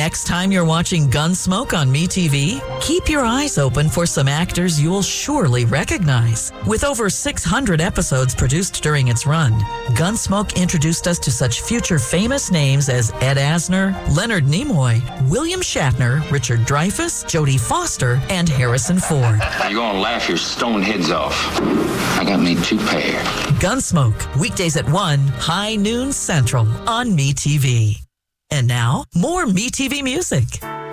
Next time you're watching Gunsmoke on MeTV, keep your eyes open for some actors you'll surely recognize. With over 600 episodes produced during its run, Gunsmoke introduced us to such future famous names as Ed Asner, Leonard Nimoy, William Shatner, Richard Dreyfuss, Jodie Foster, and Harrison Ford. You're gonna laugh your stone heads off. I got me 2 pair. Gunsmoke, weekdays at 1, high noon central on MeTV. And now, more MeTV music.